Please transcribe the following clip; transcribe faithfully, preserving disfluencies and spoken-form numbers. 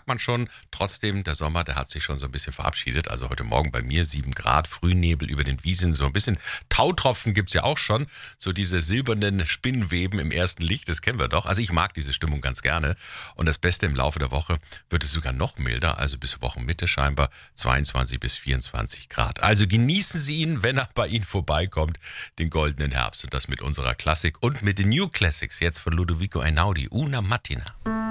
merkt man schon. Trotzdem, der Sommer, der hat sich schon so ein bisschen verabschiedet. Also heute Morgen bei mir sieben Grad, Frühnebel über den Wiesen, so ein bisschen Tautropfen gibt's ja auch schon. So diese silbernen Spinnweben im ersten Licht, das kennen wir doch. Also ich mag diese Stimmung ganz gerne. Und das Beste, im Laufe der Woche wird es sogar noch milder, also bis Wochenmitte scheinbar zweiundzwanzig bis vierundzwanzig Grad. Also genießen Sie ihn, wenn er bei Ihnen vorbeikommt, den goldenen Herbst. Und das mit unserer Klassik und mit den New Classics, jetzt von Ludovico Einaudi, Una Mattina.